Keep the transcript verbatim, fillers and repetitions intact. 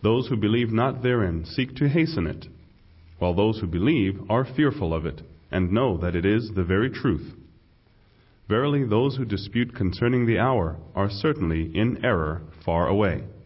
Those who believe not therein seek to hasten it, while those who believe are fearful of it, and know that it is the very truth. Verily, those who dispute concerning the hour are certainly in error far away.